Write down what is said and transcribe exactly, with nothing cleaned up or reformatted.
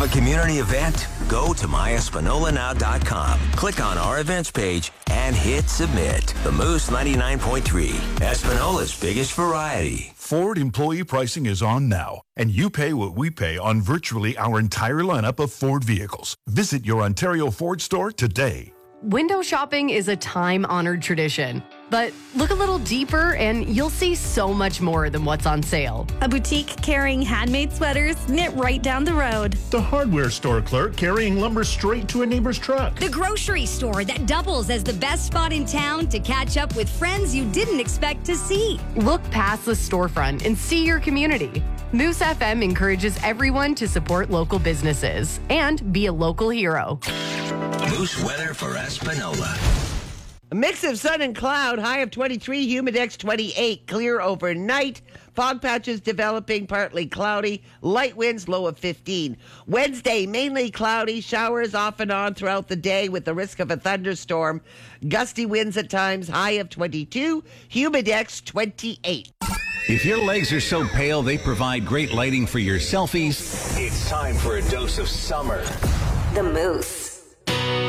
a community event? Go to my espanola now dot com. Click on our events page and hit submit. The Moose ninety-nine point three, Espanola's biggest variety. Ford employee pricing is on now, and you pay what we pay on virtually our entire lineup of Ford vehicles. Visit your Ontario Ford store today. Window shopping is a time-honored tradition, but look a little deeper and you'll see so much more than what's on sale. A boutique carrying handmade sweaters knit right down the road. The hardware store clerk carrying lumber straight to a neighbor's truck. The grocery store that doubles as the best spot in town to catch up with friends you didn't expect to see. Look past the storefront and see your community. Moose F M encourages everyone to support local businesses and be a local hero. Moose weather for Espanola. A mix of sun and cloud, high of twenty-three, humidex twenty-eight, clear overnight. Fog patches developing, partly cloudy. Light winds, low of fifteen. Wednesday, mainly cloudy, showers off and on throughout the day with the risk of a thunderstorm. Gusty winds at times, high of twenty-two, humidex twenty-eight. If your legs are so pale they provide great lighting for your selfies, It's time for a dose of summer. The Moose.